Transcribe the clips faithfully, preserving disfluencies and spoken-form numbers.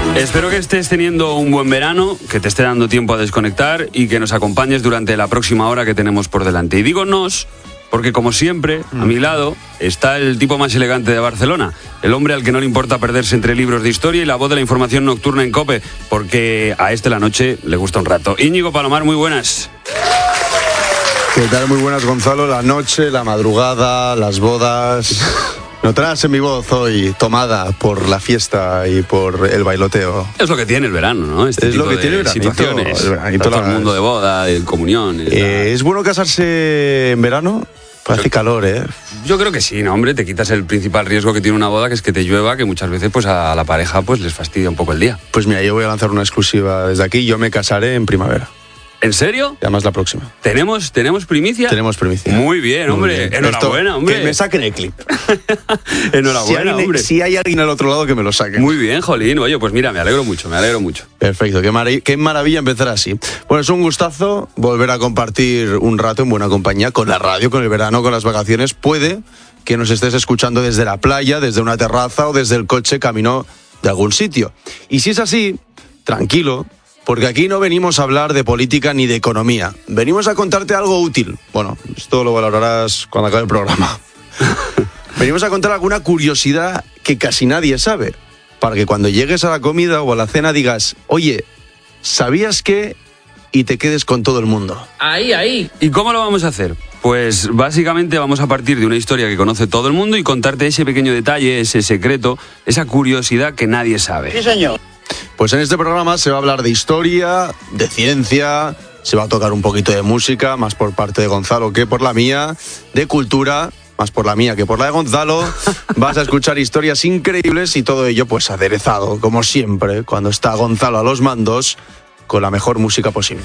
Espero que estés teniendo un buen verano, que te esté dando tiempo a desconectar y que nos acompañes durante la próxima hora que tenemos por delante. Y digo nos, porque como siempre, a mi lado está el tipo más elegante de Barcelona, el hombre al que no le importa perderse entre libros de historia y la voz de la información nocturna en COPE, porque a este la noche le gusta un rato. Íñigo Palomar, muy buenas. ¿Qué tal? Muy buenas, Gonzalo. La noche, la madrugada, las bodas. Notarás en mi voz hoy tomada por la fiesta y por el bailoteo. Es lo que tiene el verano, ¿no? Este es tipo lo que de tiene el veranito, situaciones. el veranito, todo la... el mundo de boda, de comuniones. Eh, ¿Es bueno casarse en verano? Pues hace calor, ¿eh? Yo creo que sí, ¿no, hombre? Te quitas el principal riesgo que tiene una boda, que es que te llueva, que muchas veces pues a la pareja pues les fastidia un poco el día. Pues mira, yo voy a lanzar una exclusiva desde aquí. Yo me casaré en primavera. ¿En serio? Y además la próxima. ¿Tenemos, ¿tenemos primicia? Tenemos primicia. Muy bien, hombre. Muy bien. Enhorabuena, Esto, hombre. Que me saquen el clip. Enhorabuena, si alguien, hombre. Si hay alguien al otro lado, que me lo saque. Muy bien, jolín. Oye, pues mira, me alegro mucho, me alegro mucho. Perfecto, qué, mar- qué maravilla empezar así. Bueno, es un gustazo volver a compartir un rato en buena compañía con la radio, con el verano, con las vacaciones. Puede que nos estés escuchando desde la playa, desde una terraza o desde el coche camino de algún sitio. Y si es así, tranquilo, porque aquí no venimos a hablar de política ni de economía. Venimos a contarte algo útil. Bueno, esto lo valorarás cuando acabe el programa. Venimos a contar alguna curiosidad que casi nadie sabe, para que cuando llegues a la comida o a la cena digas, oye, ¿sabías qué? Y te quedes con todo el mundo. Ahí, ahí. ¿Y cómo lo vamos a hacer? Pues básicamente vamos a partir de una historia que conoce todo el mundo y contarte ese pequeño detalle, ese secreto, esa curiosidad que nadie sabe. Sí, señor. Pues en este programa se va a hablar de historia, de ciencia, se va a tocar un poquito de música, más por parte de Gonzalo que por la mía, de cultura, más por la mía que por la de Gonzalo. Vas a escuchar historias increíbles y todo ello pues aderezado, como siempre, cuando está Gonzalo a los mandos, con la mejor música posible.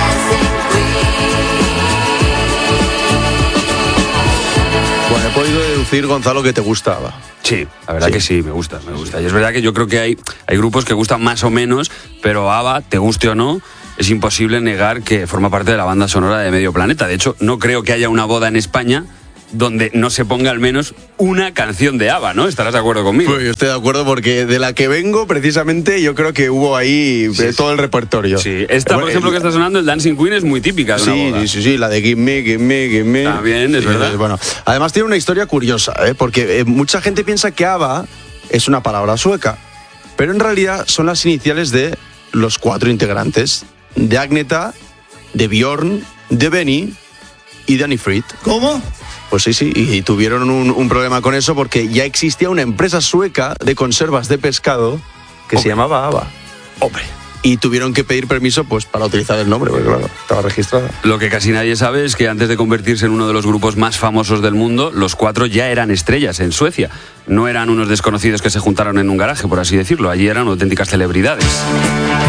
Bueno, he podido deducir, Gonzalo, que te gustaba. Sí, la verdad Sí. que sí, me gusta, me gusta. Y es verdad que yo creo que hay, hay grupos que gustan más o menos, pero ABBA, te guste o no, es imposible negar que forma parte de la banda sonora de Medio Planeta. De hecho, no creo que haya una boda en España donde no se ponga al menos una canción de ABBA, ¿no? ¿Estarás de acuerdo conmigo? Pues yo estoy de acuerdo porque de la que vengo, precisamente, yo creo que hubo ahí Sí, eh, todo el repertorio. Sí, esta, por Bueno, ejemplo, el- que está sonando, el Dancing Queen, es muy típica de una Sí, boda. sí, sí, sí, la de Give Me, Give Me, Give Me. También, es Sí, verdad. Bueno, además tiene una historia curiosa, ¿eh? Porque eh, mucha gente piensa que ABBA es una palabra sueca, pero en realidad son las iniciales de los cuatro integrantes, de Agneta, de Björn, de Benny y de Annie Fried. ¿Cómo? Pues sí, sí, y tuvieron un, un problema con eso porque ya existía una empresa sueca de conservas de pescado que se Hombre. llamaba ABBA. Hombre, Y tuvieron que pedir permiso pues para utilizar el nombre, porque claro, estaba registrada. lo que casi nadie sabe es que antes de convertirse en uno de los grupos más famosos del mundo, los cuatro ya eran estrellas en Suecia. No eran unos desconocidos que se juntaron en un garaje, por así decirlo. Allí eran auténticas celebridades.